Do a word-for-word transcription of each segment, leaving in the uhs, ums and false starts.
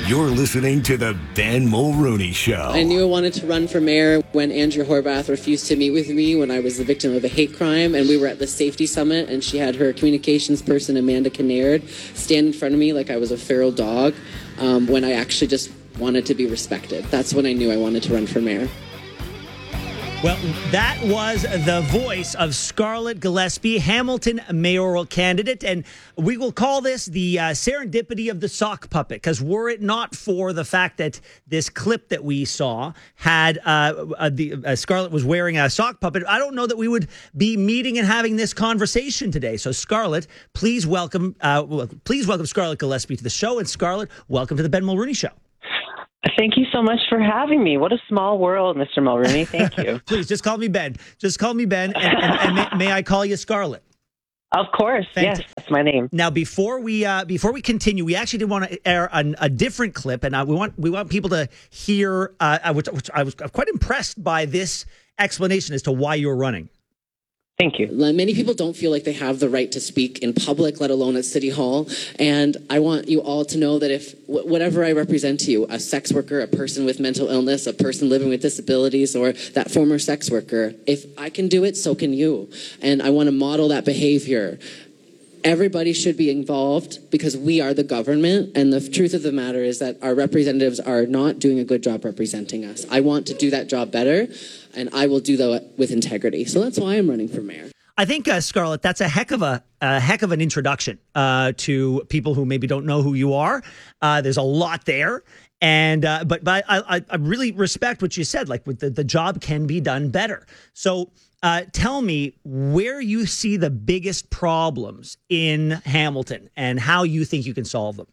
You're listening to The Ben Mulroney Show. I knew I wanted to run for mayor when Andrea Horwath refused to meet with me when I was the victim of a hate crime, and we were at the safety summit, and she had her communications person, Amanda Kinnaird, stand in front of me like I was a feral dog um, when I actually just wanted to be respected. That's when I knew I wanted to run for mayor. Well, that was the voice of Scarlett Gillespie, Hamilton mayoral candidate, and we will call this the uh, serendipity of the sock puppet, because were it not for the fact that this clip that we saw had uh, uh, the uh, Scarlett was wearing a sock puppet, I don't know that we would be meeting and having this conversation today. So, Scarlett, please welcome, uh, well, please welcome Scarlett Gillespie to the show, and Scarlett, welcome to the Ben Mulroney Show. Thank you so much for having me. What a small world, Mister Mulroney. Thank you. Please, just call me Ben. Just call me Ben, and, and, and may, may I call you Scarlett? Of course. Thank yes, you. That's my name. Now, before we uh, before we continue, we actually did want to air an, a different clip, and uh, we want we want people to hear. Uh, which, which I was quite impressed by this explanation as to why you're running. Thank you. Many people don't feel like they have the right to speak in public, let alone at City Hall. And I want you all to know that if whatever I represent to you, a sex worker, a person with mental illness, a person living with disabilities, or that former sex worker, if I can do it, so can you. And I want to model that behavior. Everybody should be involved because we are the government, and the truth of the matter is that our representatives are not doing a good job representing us. I want to do that job better, and I will do that with integrity. So that's why I'm running for mayor. I think, uh, Scarlett, that's a heck of a, a heck of an introduction uh, to people who maybe don't know who you are. Uh, there's a lot there. And uh, but but I, I really respect what you said. Like, with the, the job can be done better. So uh, tell me where you see the biggest problems in Hamilton and how you think you can solve them.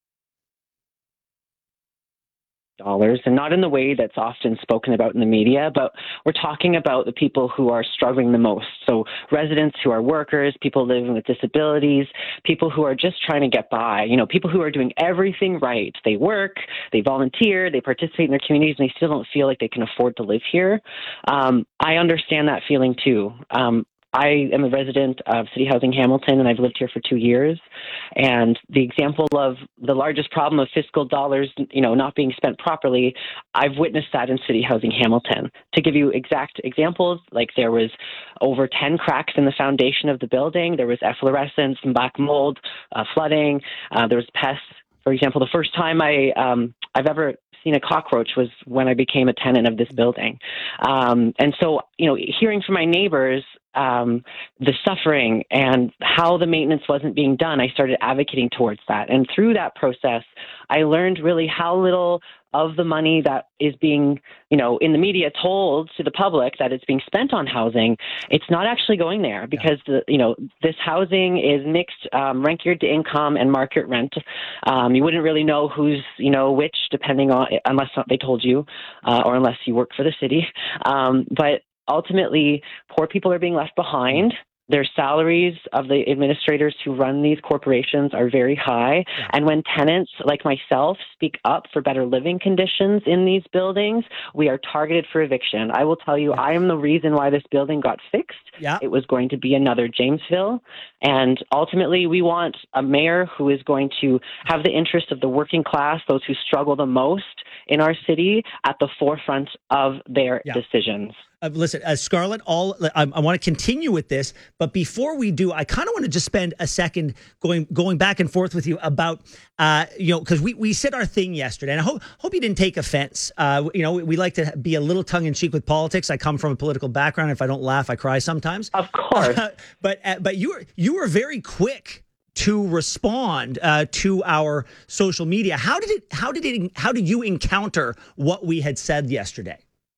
Dollars, and not in the way that's often spoken about in the media, but we're talking about the people who are struggling the most. So residents who are workers, people living with disabilities, people who are just trying to get by, you know, people who are doing everything right. They work, they volunteer, they participate in their communities, and they still don't feel like they can afford to live here. Um, I understand that feeling too. Um, I am a resident of City Housing Hamilton, and I've lived here for two years. And the example of the largest problem of fiscal dollars, you know, not being spent properly, I've witnessed that in City Housing Hamilton. To give you exact examples, like there was over ten cracks in the foundation of the building. There was efflorescence and black mold, uh, flooding. Uh, there was pests. For example, the first time I um, I've ever seen a cockroach was when I became a tenant of this building. Um, and so, you know, hearing from my neighbors um, the suffering and how the maintenance wasn't being done, I started advocating towards that. And through that process, I learned really how little of the money that is being, you know, in the media told to the public that it's being spent on housing, it's not actually going there because, the, you know, this housing is mixed um, rent geared to income and market rent. Um, you wouldn't really know who's, you know, which depending on, unless they told you uh, or unless you work for the city. Um, but ultimately, poor people are being left behind. Their salaries of the administrators who run these corporations are very high. Yeah. And when tenants like myself speak up for better living conditions in these buildings, we are targeted for eviction. I will tell you, yeah. I am the reason why this building got fixed. Yeah. It was going to be another Jamesville. And ultimately, we want a mayor who is going to have the interest of the working class, those who struggle the most in our city, at the forefront of their yeah. decisions. Uh, listen, uh, Scarlett, all I, I want to continue with this, but before we do, I kind of want to just spend a second going going back and forth with you about, uh, you know, because we, we said our thing yesterday, and I hope hope you didn't take offense. Uh, you know, we, we like to be a little tongue in cheek with politics. I come from a political background. If I don't laugh, I cry sometimes. Of course, uh, but uh, but you were you were very quick to respond uh, to our social media. How did it? How did it? How did you encounter what we had said yesterday?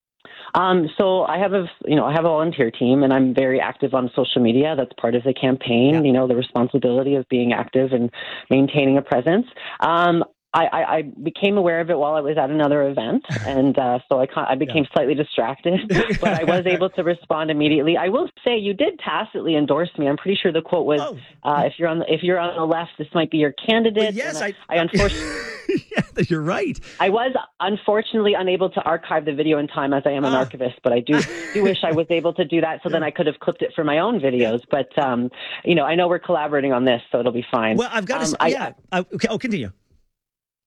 Um, so I have a, you know, I have a volunteer team, and I'm very active on social media. That's part of the campaign. Yeah. You know, the responsibility of being active and maintaining a presence. Um, I, I, I became aware of it while I was at another event, and uh, so I, I became yeah. slightly distracted, but I was able to respond immediately. I will say you did tacitly endorse me. I'm pretty sure the quote was, oh. uh, "If you're on the, if you're on the left, this might be your candidate." Well, yes, I, I, I unfortunately. Yeah, you're right. I was unfortunately unable to archive the video in time as I am an ah. archivist, but I do do wish I was able to do that so yeah. then I could have clipped it for my own videos. But, um, you know, I know we're collaborating on this, so it'll be fine. Well, I've got to um, say, I, yeah. I, okay, oh, continue.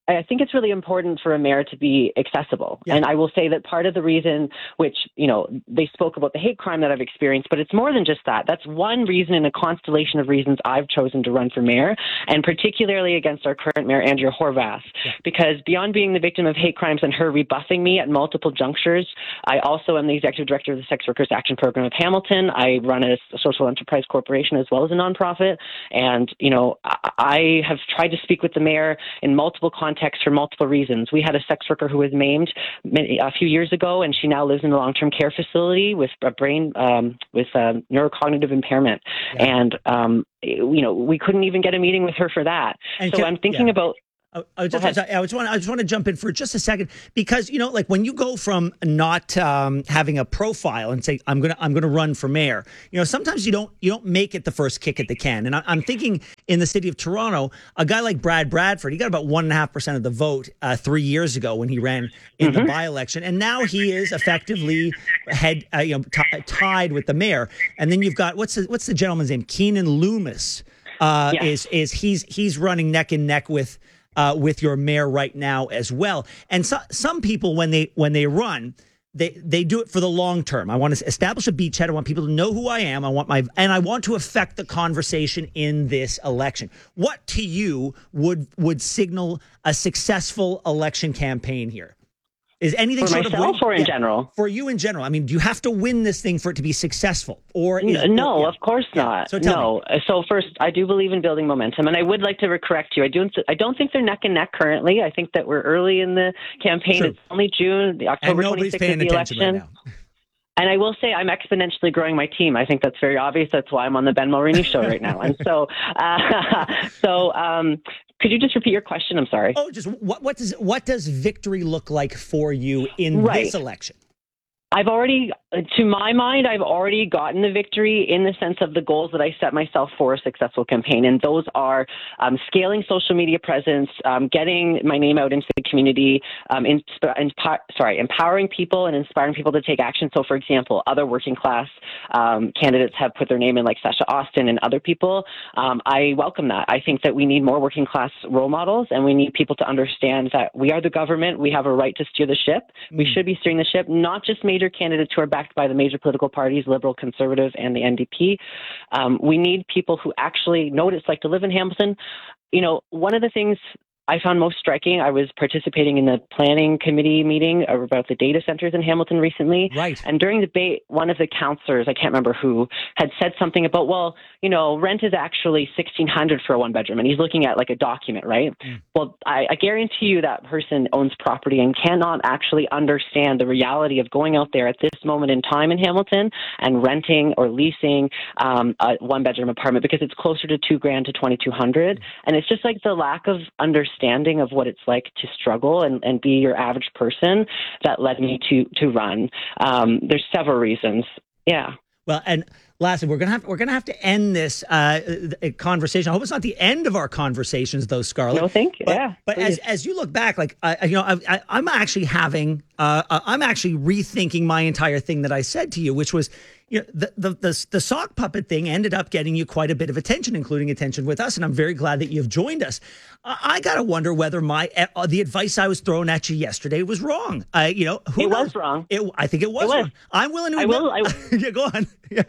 I think it's really important for a mayor to be accessible. Yeah. And I will say that part of the reason, which, you know, they spoke about the hate crime that I've experienced, but it's more than just that. That's one reason in a constellation of reasons I've chosen to run for mayor, and particularly against our current mayor, Andrea Horwath, yeah. because beyond being the victim of hate crimes and her rebuffing me at multiple junctures, I also am the executive director of the Sex Workers Action Program of Hamilton. I run a social enterprise corporation as well as a nonprofit. And, you know, I have tried to speak with the mayor in multiple contexts for multiple reasons. We had a sex worker who was maimed a few years ago, and she now lives in a long-term care facility with a brain, um, with a neurocognitive impairment. Yeah. And, um, you know, we couldn't even get a meeting with her for that. And so can, I'm thinking yeah. about... I, I, just, I just want I just want to jump in for just a second, because, you know, like when you go from not um, having a profile and say I'm gonna I'm gonna run for mayor, you know, sometimes you don't you don't make it the first kick at the can. And I, I'm thinking in the city of Toronto, a guy like Brad Bradford, he got about one and a half percent of the vote uh, three years ago when he ran in mm-hmm. the by-election, and now he is effectively head uh, you know t- tied with the mayor. And then you've got what's the, what's the gentleman's name? Keenan Loomis uh, yes. is is he's he's running neck and neck with. Uh, with your mayor right now as well. And so, some people, when they when they run, they they do it for the long term. I want to establish a beachhead. I want people to know who I am. I want my and I want to affect the conversation in this election. What to you would would signal a successful election campaign here? Is anything for sort myself of or in yeah, general? For you in general. I mean, do you have to win this thing for it to be successful? Or is, no, or, yeah. of course yeah. not. So no. Me. So first, I do believe in building momentum, and I would like to correct you. I do. I don't think they're neck and neck currently. I think that we're early in the campaign. Sure. It's only June, the October twenty-sixth is the election. Right now. And I will say I'm exponentially growing my team. I think that's very obvious. That's why I'm on the Ben Mulroney show right now. And so, uh, so um, could you just repeat your question? I'm sorry. Oh, just what, what does what does victory look like for you in right. this election? I've already, to my mind, I've already gotten the victory in the sense of the goals that I set myself for a successful campaign. And those are um, scaling social media presence, um, getting my name out into the community, um, insp- insp- sorry, empowering people and inspiring people to take action. So, for example, other working class um, candidates have put their name in, like Sasha Austin and other people. Um, I welcome that. I think that we need more working class role models, and we need people to understand that we are the government. We have a right to steer the ship. Mm. We should be steering the ship, not just major candidates who are backed by the major political parties, Liberal, Conservative, and the N D P. Um, we need people who actually know what it's like to live in Hamilton. You know, one of the things I found most striking, I was participating in the planning committee meeting about the data centers in Hamilton recently. Right. And during the debate, one of the counselors, I can't remember who, had said something about, well, you know, rent is actually sixteen hundred dollars for a one bedroom. And he's looking at like a document, right? Mm. Well, I, I guarantee you that person owns property and cannot actually understand the reality of going out there at this moment in time in Hamilton and renting or leasing um, a one bedroom apartment, because it's closer to two grand to twenty-two hundred. Mm. And it's just like the lack of understanding understanding of what it's like to struggle and, and be your average person that led me to to run. Um, there's several reasons. Yeah. Well, and lastly, we're gonna have we're gonna have to end this uh, conversation. I hope it's not the end of our conversations, though, Scarlett. No, thank you. But, yeah. But as as you look back, like uh, you know, I, I, I'm actually having uh, I'm actually rethinking my entire thing that I said to you, which was, you know, the, the the the sock puppet thing ended up getting you quite a bit of attention, including attention with us, and I'm very glad that you've joined us. I, I gotta wonder whether my uh, the advice I was throwing at you yesterday was wrong. Uh, you know, who it knows? was wrong. It, I think it was, it was wrong. I'm willing to. I admit, will. I, yeah, go on. Yeah.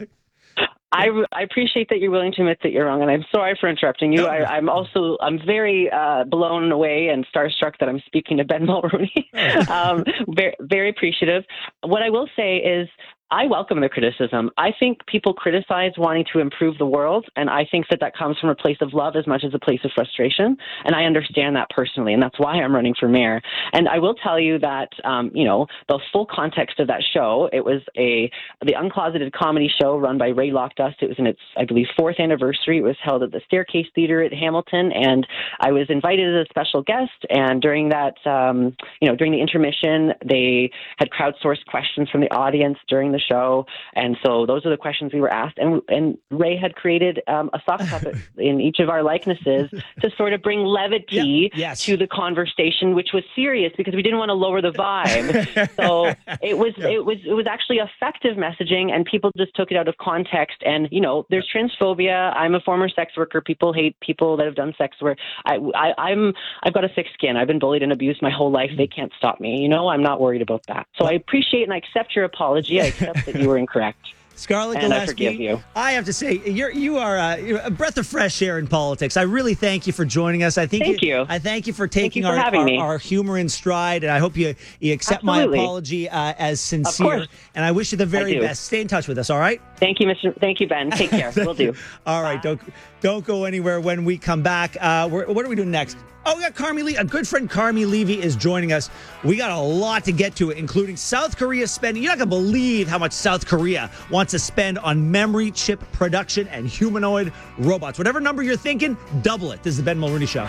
I, I appreciate that you're willing to admit that you're wrong, and I'm sorry for interrupting you. No. I, I'm also I'm very uh, blown away and starstruck that I'm speaking to Ben Mulroney. um, very, very appreciative. What I will say is, I welcome the criticism. I think people criticize wanting to improve the world, and I think that that comes from a place of love as much as a place of frustration, and I understand that personally, and that's why I'm running for mayor. And I will tell you that, um, you know, the full context of that show, it was a the Uncloseted comedy show run by Ray Lockdust. It was in its, I believe, fourth anniversary. It was held at the Staircase Theatre at Hamilton, and I was invited as a special guest, and during that, um, you know, during the intermission, they had crowdsourced questions from the audience during the show. And so those are the questions we were asked. And and Ray had created um, a sock puppet in each of our likenesses to sort of bring levity yep. yes. to the conversation, which was serious because we didn't want to lower the vibe. So it was yep. it was it was actually effective messaging, and people just took it out of context. And you know, there's transphobia. I'm a former sex worker. People hate people that have done sex work. I, I I'm I've got a thick skin. I've been bullied and abused my whole life. They can't stop me. You know, I'm not worried about that. So I appreciate and I accept your apology. I accept that you were incorrect. Scarlett and Gillespie, I forgive you. I have to say, you're you are a, you're a breath of fresh air in politics. I really thank you for joining us. I think thank you. I thank you for taking you for our, our, our humor in stride, and I hope you, you accept Absolutely. my apology uh, as sincere. Of course. And I wish you the very best. Stay in touch with us, all right? Thank you, Mister Thank you, Ben. Take care. We'll do. All right, don't don't go anywhere when we come back. Uh, we're, what are we doing next? Oh, we got Carmi Levy. A good friend, Carmi Levy, is joining us. We got a lot to get to, including South Korea spending. You're not going to believe how much South Korea wants to spend on memory chip production and humanoid robots. Whatever number you're thinking, double it. This is the Ben Mulrooney Show.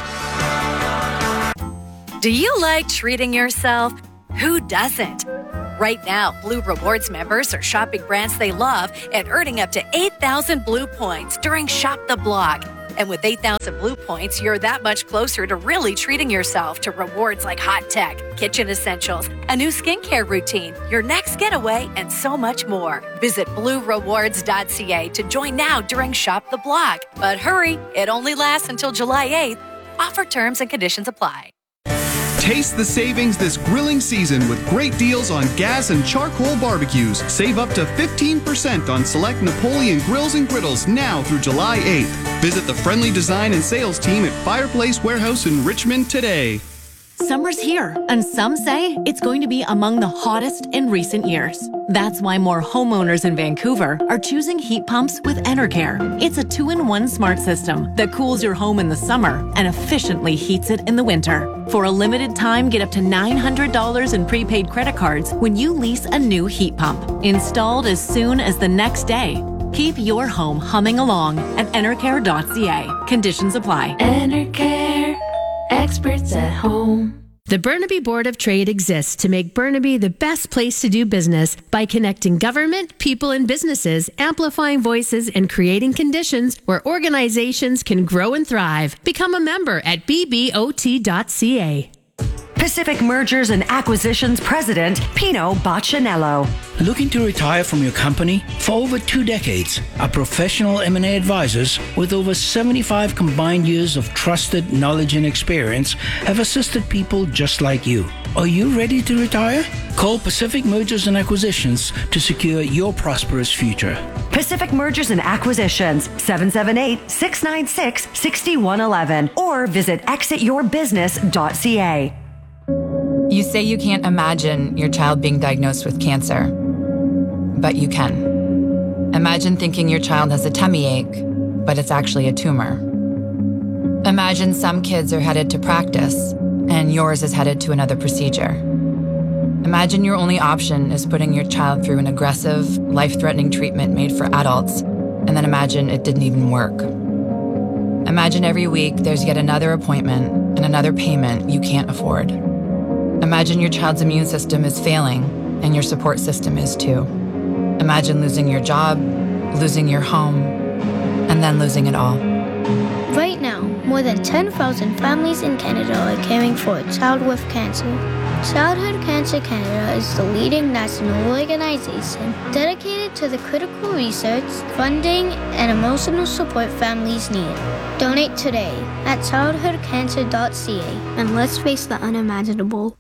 Do you like treating yourself? Who doesn't? Right now, Blue Rewards members are shopping brands they love and earning up to eight thousand Blue points during Shop the Block. And with eight thousand Blue points, you're that much closer to really treating yourself to rewards like hot tech, kitchen essentials, a new skincare routine, your next getaway, and so much more. Visit blue rewards dot c a to join now during Shop the Block. But hurry, it only lasts until July eighth. Offer terms and conditions apply. Taste the savings this grilling season with great deals on gas and charcoal barbecues. Save up to fifteen percent on select Napoleon grills and griddles now through July eighth. Visit the friendly design and sales team at Fireplace Warehouse in Richmond today. Summer's here, and some say it's going to be among the hottest in recent years. That's why more homeowners in Vancouver are choosing heat pumps with Enercare. It's a two-in-one smart system that cools your home in the summer and efficiently heats it in the winter. For a limited time, get up to nine hundred dollars in prepaid credit cards when you lease a new heat pump. Installed as soon as the next day. Keep your home humming along at enercare dot c a. Conditions apply. Enercare. Experts at home. The Burnaby Board of Trade exists to make Burnaby the best place to do business by connecting government, people, and businesses, amplifying voices, and creating conditions where organizations can grow and thrive. Become a member at b b o t dot c a. Pacific Mergers and Acquisitions President, Pino Baccinello. Looking to retire from your company? For over two decades, our professional M and A advisors with over seventy-five combined years of trusted knowledge and experience have assisted people just like you. Are you ready to retire? Call Pacific Mergers and Acquisitions to secure your prosperous future. Pacific Mergers and Acquisitions, seven seven eight, six nine six, six one one one, or visit exit your business dot c a. You say you can't imagine your child being diagnosed with cancer, but you can. Imagine thinking your child has a tummy ache, but it's actually a tumor. Imagine some kids are headed to practice, and yours is headed to another procedure. Imagine your only option is putting your child through an aggressive, life-threatening treatment made for adults, and then imagine it didn't even work. Imagine every week there's yet another appointment and another payment you can't afford. Imagine your child's immune system is failing, and your support system is too. Imagine losing your job, losing your home, and then losing it all. Right now, more than ten thousand families in Canada are caring for a child with cancer. Childhood Cancer Canada is the leading national organization dedicated to the critical research, funding, and emotional support families need. Donate today at childhood cancer dot c a and let's face the unimaginable.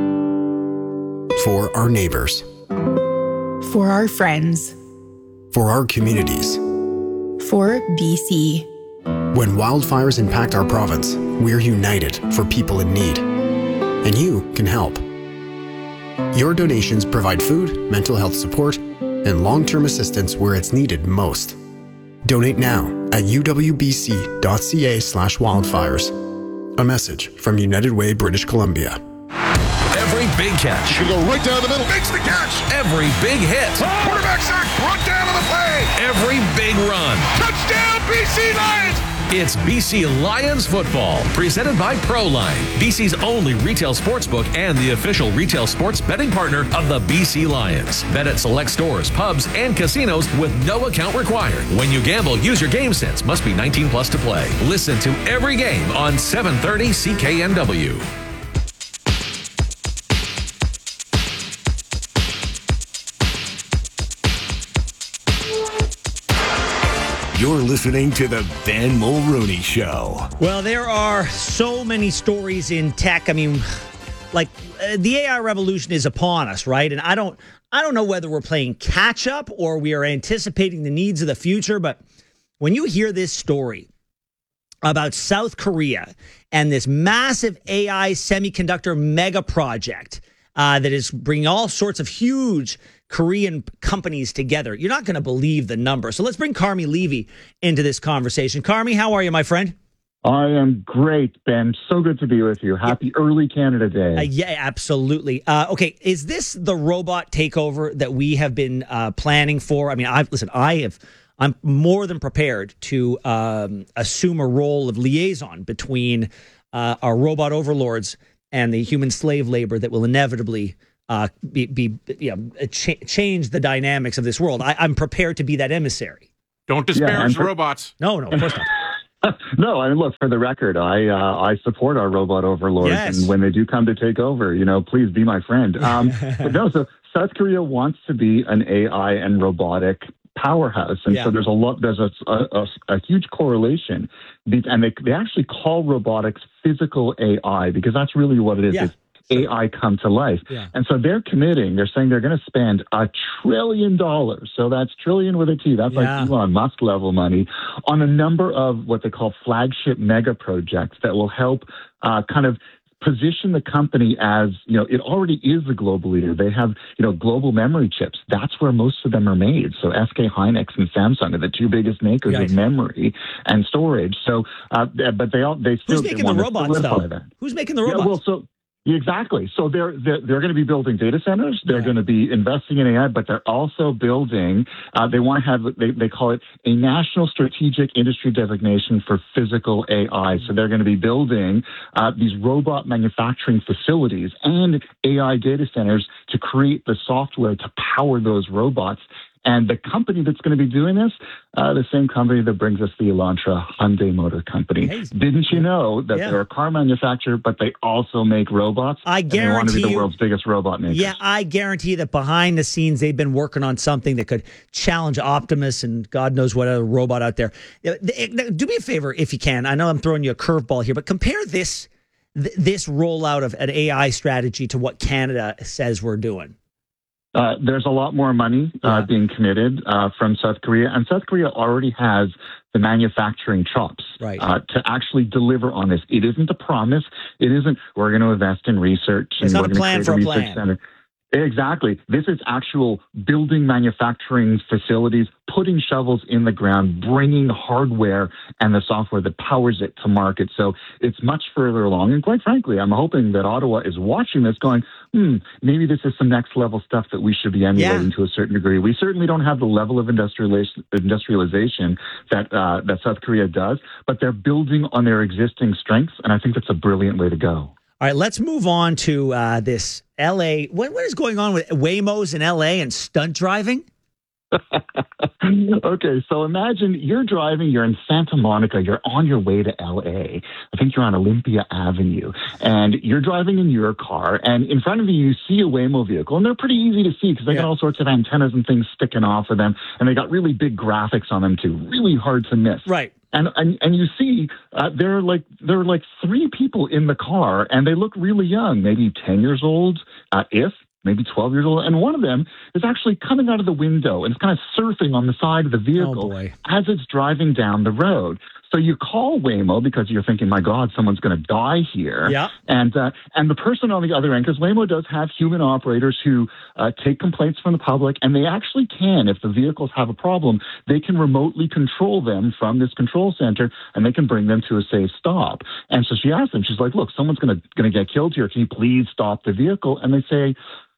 For our neighbors. For our friends. For our communities. For B C. When wildfires impact our province, we're united for people in need. And you can help. Your donations provide food, mental health support, and long-term assistance where it's needed most. Donate now at u w b c dot c a slash wildfires. A message from United Way, British Columbia. Every big catch. You can go right down the middle. Makes the catch. Every big hit. Oh, quarterback sack. Brought down to the play. Every big run. Touchdown, B C Lions. It's B C Lions football, presented by Proline, B C's only retail sportsbook and the official retail sports betting partner of the B C Lions. Bet at select stores, pubs, and casinos with no account required. When you gamble, use your game sense. Must be nineteen plus to play. Listen to every game on seven thirty C K N W. You're listening to the Ben Mulrooney Show. Well, there are so many stories in tech. I mean, like uh, the A I revolution is upon us, right? And I don't, I don't know whether we're playing catch up or we are anticipating the needs of the future. But when you hear this story about South Korea and this massive A I semiconductor mega project uh, that is bringing all sorts of huge Korean companies together, you're not going to believe the number. So let's bring Carmi Levy into this conversation. Carmi, how are you, my friend? I am great, Ben. So good to be with you. Happy yeah. early Canada Day. Uh, yeah, absolutely. Uh, okay, is this the robot takeover that we have been uh, planning for? I mean, I've listen. I have. I'm more than prepared to um, assume a role of liaison between uh, our robot overlords and the human slave labor that will inevitably Uh, be, be you know, ch- change the dynamics of this world. I, I'm prepared to be that emissary. Don't disparage yeah, for, robots. No, no, of course not. No, I mean, look, for the record, I uh, I support our robot overlords, yes. and when they do come to take over, you know, please be my friend. Um, but no, so South Korea wants to be an A I and robotic powerhouse, and yeah. so there's a lot, there's a, a, a huge correlation, and they they actually call robotics physical A I because that's really what it is. Yeah. It's A I come to life. Yeah. And so they're committing, they're saying they're going to spend a trillion dollars. So that's trillion with a T. That's yeah. like Elon Musk level money on a number of what they call flagship mega projects that will help uh, kind of position the company as, you know, it already is a global leader. They have, you know, global memory chips. That's where most of them are made. So S K Hynix and Samsung are the two biggest makers right. of memory and storage. So, uh, but they all, they still Who's making the robots though? That. Who's making the robots? Yeah, well, so, Exactly. So they're they're, they're going to be building data centers. They're yeah. going to be investing in A I, but they're also building. Uh, they want to have they they call it a national strategic industry designation for physical A I. So they're going to be building uh, these robot manufacturing facilities and A I data centers to create the software to power those robots. And the company that's going to be doing this, uh, the same company that brings us the Elantra Hyundai Motor Company. Hey. Didn't you know that yeah. they're a car manufacturer, but they also make robots? I guarantee and they want to be the you, world's biggest robot makers. Yeah, I guarantee that behind the scenes, they've been working on something that could challenge Optimus and God knows what other robot out there. Do me a favor, if you can. I know I'm throwing you a curveball here, but compare this this rollout of an A I strategy to what Canada says we're doing. Uh, there's a lot more money uh, yeah. being committed uh, from South Korea, and South Korea already has the manufacturing chops right. uh, to actually deliver on this. It isn't a promise. It isn't, we're going to invest in research. It's and not we're a plan for a, a plan. Center. Exactly. This is actual building manufacturing facilities, putting shovels in the ground, bringing hardware and the software that powers it to market. So it's much further along. And quite frankly, I'm hoping that Ottawa is watching this going, hmm, maybe this is some next level stuff that we should be emulating yeah. to a certain degree. We certainly don't have the level of industrialization, industrialization that, uh, that South Korea does, but they're building on their existing strengths. And I think that's a brilliant way to go. All right, let's move on to uh, this L A. What, what is going on with Waymos in L A and stunt driving? Okay, so imagine you're driving, you're in Santa Monica, you're on your way to L A. I think you're on Olympia Avenue, and you're driving in your car, and in front of you, you see a Waymo vehicle, and they're pretty easy to see because they yeah. got all sorts of antennas and things sticking off of them, and they got really big graphics on them too, really hard to miss. Right. And, and and you see, uh, there are like there are like three people in the car, and they look really young, maybe ten years old, uh, if maybe twelve years old. And one of them is actually coming out of the window and it's kind of surfing on the side of the vehicle oh as it's driving down the road. So you call Waymo because you're thinking, my God, someone's going to die here. Yeah. And uh, and the person on the other end, because Waymo does have human operators who uh, take complaints from the public, and they actually can, if the vehicles have a problem, they can remotely control them from this control center, and they can bring them to a safe stop. And so she asked them, she's like, look, someone's going to going to get killed here. Can you please stop the vehicle? And they say,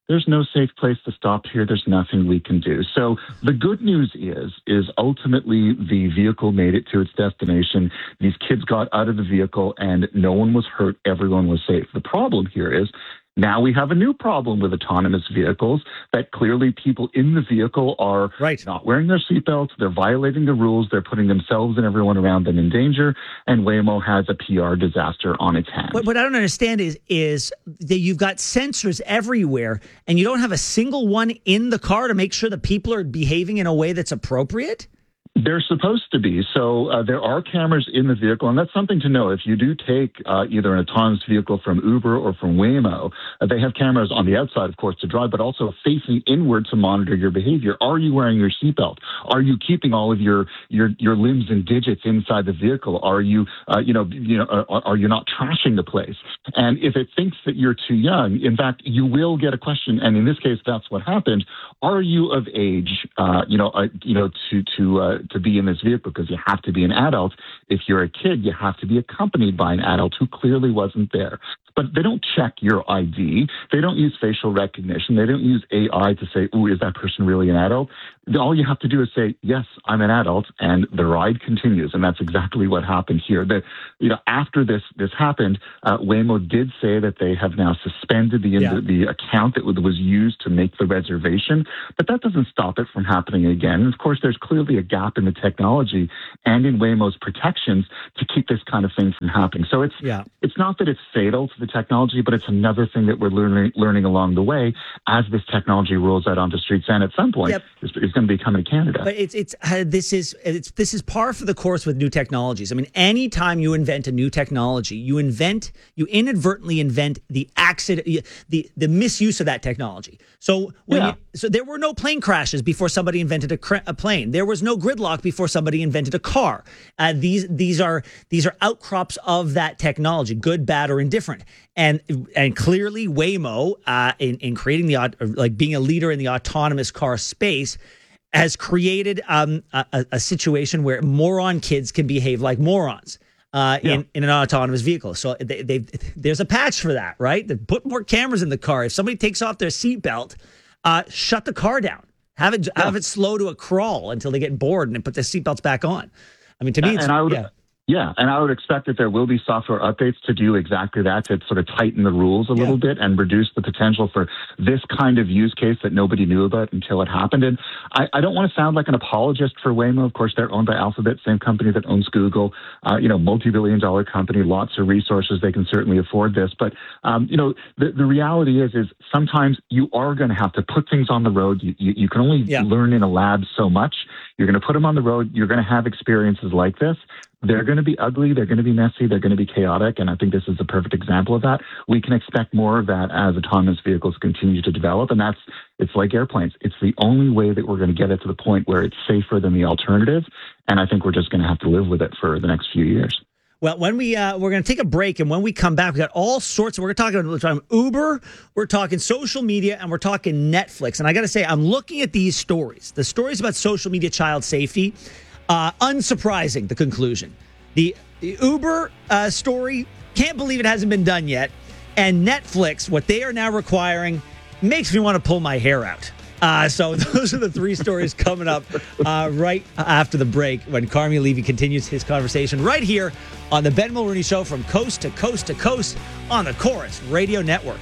there's no safe place to stop here. There's nothing we can do. So the good news is, is ultimately the vehicle made it to its destination. These kids got out of the vehicle and no one was hurt. Everyone was safe. The problem here is, now we have a new problem with autonomous vehicles, that clearly people in the vehicle are right. not wearing their seatbelts. They're violating the rules. They're putting themselves and everyone around them in danger. And Waymo has a P R disaster on its hands. What, what I don't understand is, is that you've got sensors everywhere and you don't have a single one in the car to make sure the people are behaving in a way that's appropriate? They're supposed to be. So uh, there are cameras in the vehicle, and that's something to know. If you do take uh, either an autonomous vehicle from Uber or from Waymo, uh, they have cameras on the outside, of course, to drive, but also facing inward to monitor your behavior. Are you wearing your seatbelt? Are you keeping all of your your, your limbs and digits inside the vehicle? Are you, uh, you know, you know, uh, are you not trashing the place? And if it thinks that you're too young, in fact, you will get a question. And in this case, that's what happened. Are you of age, uh, you know, uh, you know, to to uh, to be in this vehicle, because you have to be an adult. If you're a kid, you have to be accompanied by an adult who clearly wasn't there. But they don't check your I D. They don't use facial recognition. They don't use A I to say, "Ooh, is that person really an adult?" All you have to do is say, "Yes, I'm an adult," and the ride continues. And that's exactly what happened here. That, you know, after this this happened, uh, Waymo did say that they have now suspended the yeah. the account that was used to make the reservation, but that doesn't stop it from happening again. And of course, there's clearly a gap in the technology and in Waymo's protections to keep this kind of thing from happening. So it's yeah. it's not that it's fatal to the technology, but it's another thing that we're learning learning along the way as this technology rolls out onto streets, and at some point yep. it's, it's going to be coming to Canada. But it's it's uh, this is it's this is par for the course with new technologies. I mean, anytime you invent a new technology, you invent you inadvertently invent the accident, the the misuse of that technology. So when yeah. you, so there were no plane crashes before somebody invented a, cr- a plane. There was no gridlock before somebody invented a car. Uh, these these are these are outcrops of that technology, good, bad, or indifferent. And and clearly Waymo, uh, in in creating the like being a leader in the autonomous car space, has created um, a, a situation where moron kids can behave like morons uh, yeah. in, in an autonomous vehicle. So they, they've, there's a patch for that, right? They put more cameras in the car. If somebody takes off their seatbelt, uh, shut the car down. Have it yeah. have it slow to a crawl until they get bored and then put their seatbelts back on. I mean, to me, and, it's, and I would, yeah. Yeah, and I would expect that there will be software updates to do exactly that, to sort of tighten the rules a yeah. little bit and reduce the potential for this kind of use case that nobody knew about until it happened. And I, I don't want to sound like an apologist for Waymo. Of course, they're owned by Alphabet, same company that owns Google, uh, you know, multi-billion dollar company, lots of resources. They can certainly afford this. But, um, you know, the, the reality is, is sometimes you are going to have to put things on the road. You, you, you can only yeah. learn in a lab so much. You're going to put them on the road. You're going to have experiences like this. They're going to be ugly. They're going to be messy. They're going to be chaotic. And I think this is a perfect example of that. We can expect more of that as autonomous vehicles continue to develop. And that's, it's like airplanes. It's the only way that we're going to get it to the point where it's safer than the alternative. And I think we're just going to have to live with it for the next few years. Well, when we uh, we're going to take a break, and when we come back, we got all sorts. Of, we're talking we're talking Uber, we're talking social media, and we're talking Netflix. And I got to say, I'm looking at these stories, the stories about social media child safety. Uh, unsurprising, the conclusion. The, the Uber uh, story, can't believe it hasn't been done yet. And Netflix, what they are now requiring, makes me want to pull my hair out. Uh, so those are the three stories coming up uh, right after the break when Carmi Levy continues his conversation right here on the Ben Mulrooney Show from coast to coast to coast on the Chorus Radio Network.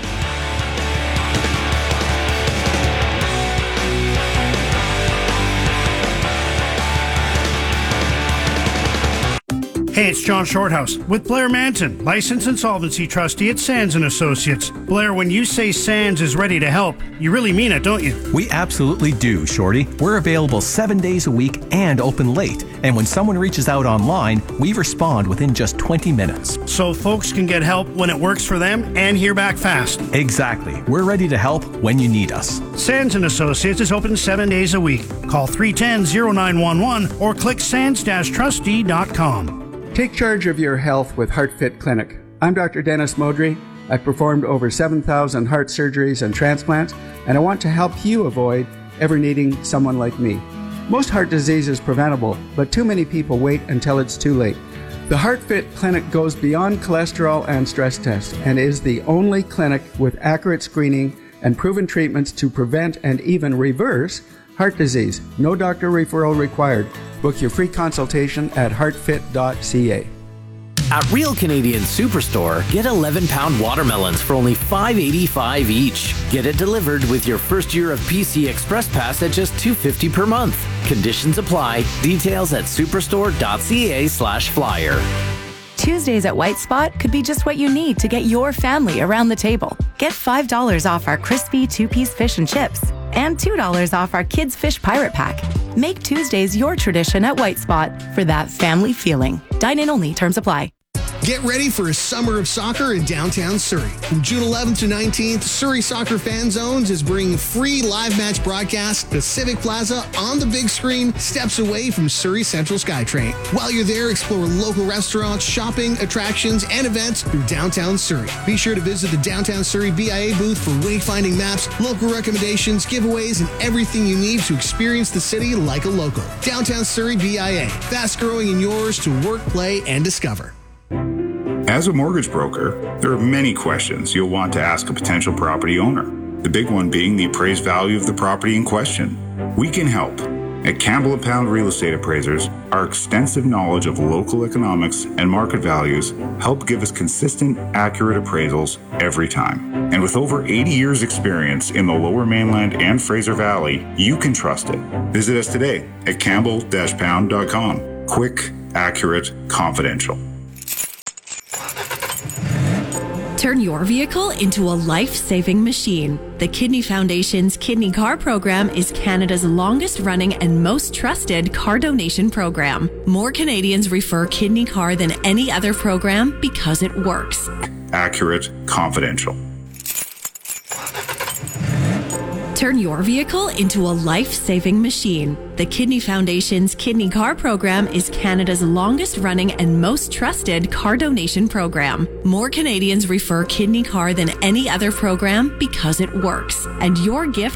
Hey, it's John Shorthouse with Blair Manton, licensed insolvency trustee at Sands and Associates. Blair, when you say Sands is ready to help, you really mean it, don't you? We absolutely do, Shorty. We're available seven days a week and open late. And when someone reaches out online, we respond within just twenty minutes. So folks can get help when it works for them and hear back fast. Exactly. We're ready to help when you need us. Sands and Associates is open seven days a week. Call three one zero, zero nine one one or click sands dash trustee dot com. Take charge of your health with HeartFit Clinic. I'm Doctor Dennis Modry. I've performed over seven thousand heart surgeries and transplants, and I want to help you avoid ever needing someone like me. Most heart disease is preventable, but too many people wait until it's too late. The HeartFit Clinic goes beyond cholesterol and stress tests and is the only clinic with accurate screening and proven treatments to prevent and even reverse heart disease. No doctor referral required. Book your free consultation at heartfit dot c a. At Real Canadian Superstore, get eleven pound watermelons for only five eighty-five each. Get it delivered with your first year of P C Express Pass at just two fifty per month. Conditions apply. Details at superstore dot c a slash flyer. Tuesdays at White Spot could be just what you need to get your family around the table. Get five dollars off our crispy two-piece fish and chips and two dollars off our Kids Fish Pirate Pack. Make Tuesdays your tradition at White Spot for that family feeling. Dine-in only. Terms apply. Get ready for a summer of soccer in downtown Surrey. From June eleventh to nineteenth, Surrey Soccer Fan Zones is bringing free live match broadcasts to Civic Plaza on the big screen, steps away from Surrey Central SkyTrain. While you're there, explore local restaurants, shopping, attractions, and events through downtown Surrey. Be sure to visit the Downtown Surrey B I A booth for wayfinding maps, local recommendations, giveaways, and everything you need to experience the city like a local. Downtown Surrey B I A, fast growing and yours to work, play, and discover. As a mortgage broker, there are many questions you'll want to ask a potential property owner. The big one being the appraised value of the property in question. We can help. At Campbell and Pound Real Estate Appraisers, our extensive knowledge of local economics and market values help give us consistent, accurate appraisals every time. And with over eighty years experience in the Lower Mainland and Fraser Valley, you can trust it. Visit us today at campbell dash pound dot com. Quick, accurate, confidential. Turn your vehicle into a life-saving machine. The Kidney Foundation's Kidney Car Program is Canada's longest-running and most trusted car donation program. More Canadians refer Kidney Car than any other program because it works. Accurate, confidential. Turn your vehicle into a life-saving machine. The Kidney Foundation's Kidney Car Program is Canada's longest-running and most trusted car donation program. More Canadians refer Kidney Car than any other program because it works. And your gift